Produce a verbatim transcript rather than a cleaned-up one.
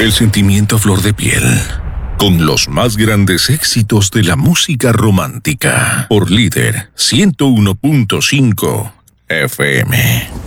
El sentimiento a flor de piel, con los más grandes éxitos de la música romántica, por Líder ciento uno punto cinco F M.